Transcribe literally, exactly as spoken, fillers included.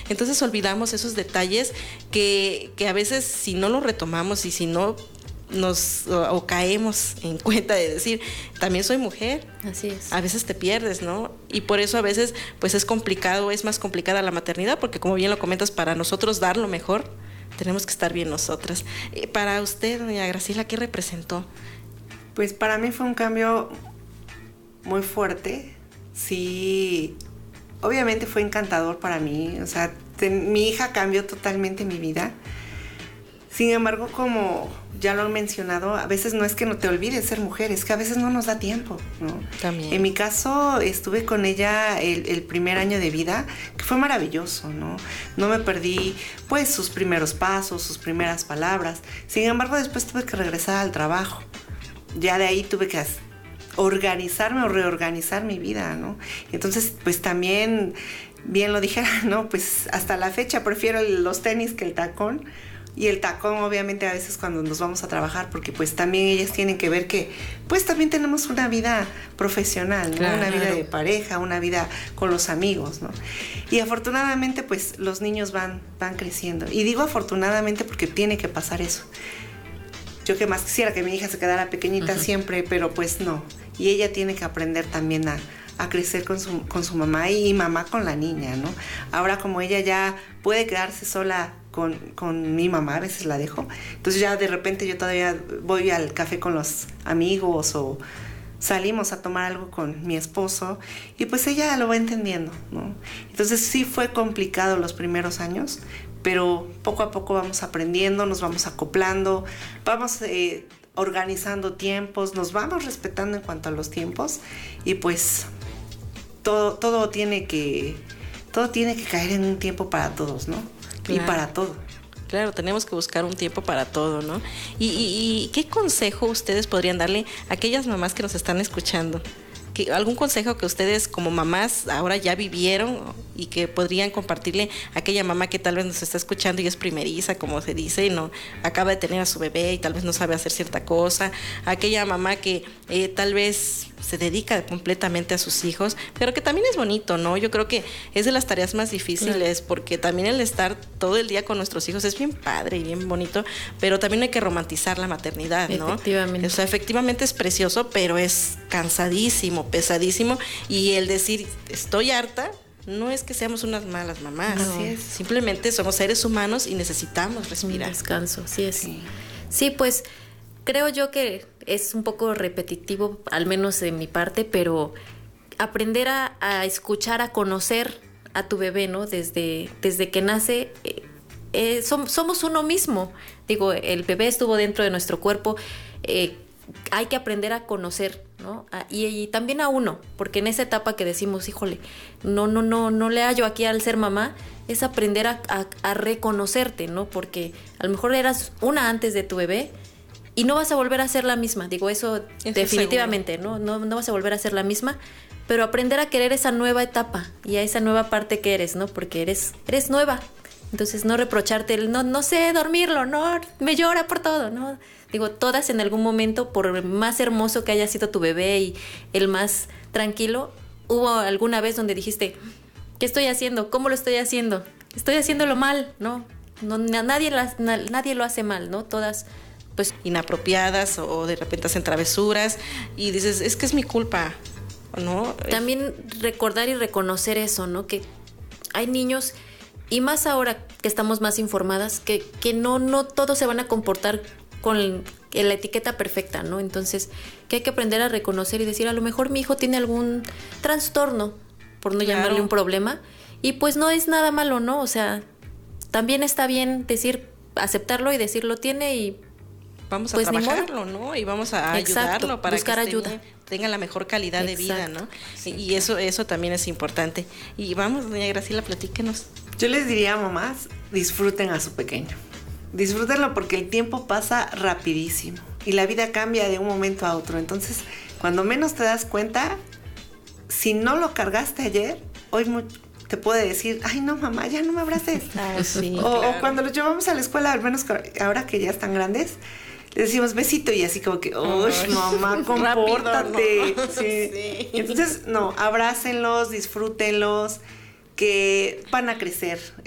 Entonces olvidamos esos detalles que, que a veces si no los retomamos y si no nos o, o caemos en cuenta de decir, también soy mujer. Así es. A veces te pierdes, ¿no? Y por eso a veces pues es complicado, es más complicada la maternidad, porque como bien lo comentas, para nosotros dar lo mejor, tenemos que estar bien nosotras. Eh, para usted, doña Graciela, ¿qué representó? Pues para mí fue un cambio muy fuerte. Sí, obviamente fue encantador para mí. O sea, te, mi hija cambió totalmente mi vida. Sin embargo, como ya lo he mencionado, a veces no es que no te olvides ser mujer, es que a veces no nos da tiempo, ¿no? También. En mi caso, estuve con ella el, el primer año de vida, que fue maravilloso, ¿no? No me perdí, pues, sus primeros pasos, sus primeras palabras. Sin embargo, después tuve que regresar al trabajo. Ya de ahí tuve que organizarme o reorganizar mi vida, ¿no? Entonces, pues también, bien lo dijera, ¿no? Pues hasta la fecha prefiero los tenis que el tacón. Y el tacón, obviamente, a veces cuando nos vamos a trabajar, porque pues también ellas tienen que ver que pues también tenemos una vida profesional, ¿no? Claro. Una vida de pareja, una vida con los amigos, ¿no? Y afortunadamente, pues los niños van, van creciendo. Y digo afortunadamente porque tiene que pasar eso. Yo que más quisiera que mi hija se quedara pequeñita uh-huh. siempre, pero pues no. Y ella tiene que aprender también a, a crecer con su, con su mamá y, y mamá con la niña, ¿no? Ahora como ella ya puede quedarse sola Con, con mi mamá, a veces la dejo. Entonces ya de repente yo todavía voy al café con los amigos o salimos a tomar algo con mi esposo y pues ella lo va entendiendo, ¿no? Entonces sí fue complicado los primeros años, pero poco a poco vamos aprendiendo, nos vamos acoplando, vamos eh, organizando tiempos, nos vamos respetando en cuanto a los tiempos y pues todo, todo tiene que todo tiene que caer en un tiempo para todos, ¿no? Claro. Y para todo. Claro, tenemos que buscar un tiempo para todo, ¿no? ¿Y, y, y qué consejo ustedes podrían darle a aquellas mamás que nos están escuchando? ¿Qué, algún consejo que ustedes como mamás ahora ya vivieron y que podrían compartirle a aquella mamá que tal vez nos está escuchando y es primeriza, como se dice, y no acaba de tener a su bebé y tal vez no sabe hacer cierta cosa? A aquella mamá que eh, tal vez se dedica completamente a sus hijos, pero que también es bonito, ¿no? Yo creo que es de las tareas más difíciles, porque también el estar todo el día con nuestros hijos es bien padre y bien bonito, pero también hay que romantizar la maternidad, ¿no? Efectivamente. O sea, efectivamente es precioso, pero es cansadísimo, pesadísimo, y el decir, estoy harta, no es que seamos unas malas mamás, no. es. Simplemente somos seres humanos y necesitamos respirar. Un descanso, sí es. Sí, sí pues creo yo que es un poco repetitivo, al menos de mi parte, pero aprender a, a escuchar, a conocer a tu bebé, ¿no? Desde, desde que nace, eh, eh, som, somos uno mismo. Digo, el bebé estuvo dentro de nuestro cuerpo, eh, hay que aprender a conocer, ¿no? A, y, y también a uno, porque en esa etapa que decimos, híjole, no, no, no, no le hallo aquí al ser mamá, es aprender a, a, a reconocerte, ¿no? Porque a lo mejor eras una antes de tu bebé, y no vas a volver a ser la misma, digo, eso, eso definitivamente, ¿no? ¿no? No vas a volver a ser la misma, pero aprender a querer esa nueva etapa y a esa nueva parte que eres, ¿no? Porque eres, eres nueva, entonces no reprocharte, el, no, no sé dormirlo, no, me llora por todo, ¿no? Digo, todas en algún momento, por más hermoso que haya sido tu bebé y el más tranquilo, hubo alguna vez donde dijiste, ¿qué estoy haciendo? ¿Cómo lo estoy haciendo? Estoy haciéndolo mal, ¿no? no nadie, las, nadie lo hace mal, ¿no? Todas pues inapropiadas o de repente hacen travesuras y dices, es que es mi culpa, ¿no? También recordar y reconocer eso, ¿no? Que hay niños, y más ahora que estamos más informadas, que, que no, no todos se van a comportar con la etiqueta perfecta, ¿no? Entonces, que hay que aprender a reconocer y decir, a lo mejor mi hijo tiene algún trastorno, por no claro. llamarle un problema, y pues no es nada malo, ¿no? O sea, también está bien decir, aceptarlo y decir lo tiene y vamos a pues trabajarlo, ¿no? Y vamos a Exacto, ayudarlo para buscar que ayuda. Tenga, tenga la mejor calidad Exacto. de vida, ¿no? Sí, y eso eso también es importante. Y vamos, doña Graciela, platíquenos. Yo les diría, mamás, disfruten a su pequeño. Disfrútenlo porque el tiempo pasa rapidísimo y la vida cambia de un momento a otro. Entonces, cuando menos te das cuenta, si no lo cargaste ayer, hoy muy, te puede decir, ay no mamá, ya no me abraces. Ah, sí, o, claro. o cuando los llevamos a la escuela, al menos ahora que ya están grandes, le decimos besito y así como que, uy, mamá, compórtate. Rápido, ¿no? Sí. Sí. Entonces, no, abrácenlos, disfrútenlos, que van a crecer.